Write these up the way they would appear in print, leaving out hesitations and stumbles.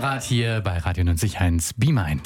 parat hier bei Radio 91 Be Mine.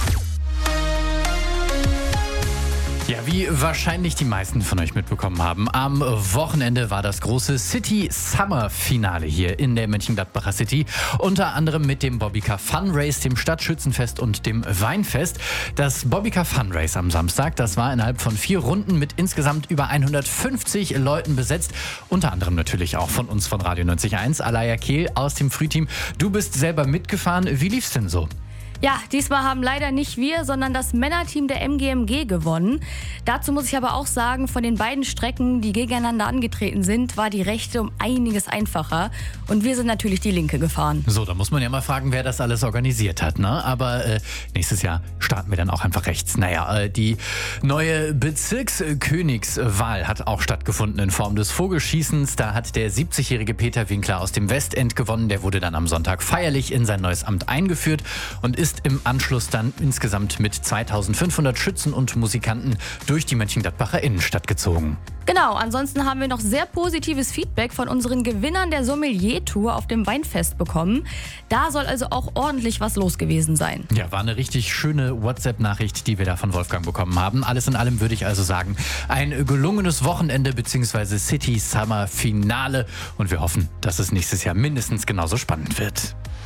Ja, wie wahrscheinlich die meisten von euch mitbekommen haben, am Wochenende war das große City Summer Finale hier in der Mönchengladbacher City. Unter anderem mit dem Bobbycar Fun Race, dem Stadtschützenfest und dem Weinfest. Das Bobbycar Fun Race am Samstag, das war innerhalb von 4 Runden mit insgesamt über 150 Leuten besetzt. Unter anderem natürlich auch von uns von Radio 91.1, Alaya Kehl aus dem Frühteam. Du bist selber mitgefahren. Wie lief's denn so? Ja, diesmal haben leider nicht wir, sondern das Männerteam der MGMG gewonnen. Dazu muss ich aber auch sagen, von den beiden Strecken, die gegeneinander angetreten sind, war die rechte um einiges einfacher. Und wir sind natürlich die linke gefahren. So, da muss man ja mal fragen, wer das alles organisiert hat, ne? Aber nächstes Jahr starten wir dann auch einfach rechts. Naja, die neue Bezirkskönigswahl hat auch stattgefunden in Form des Vogelschießens. Da hat der 70-jährige Peter Winkler aus dem Westend gewonnen. Der wurde dann am Sonntag feierlich in sein neues Amt eingeführt und ist im Anschluss dann insgesamt mit 2500 Schützen und Musikanten durch die Mönchengladbacher Innenstadt gezogen. Genau, ansonsten haben wir noch sehr positives Feedback von unseren Gewinnern der Sommelier-Tour auf dem Weinfest bekommen. Da soll also auch ordentlich was los gewesen sein. Ja, war eine richtig schöne WhatsApp-Nachricht, die wir da von Wolfgang bekommen haben. Alles in allem würde ich also sagen, ein gelungenes Wochenende bzw. City Summer Finale. Und wir hoffen, dass es nächstes Jahr mindestens genauso spannend wird.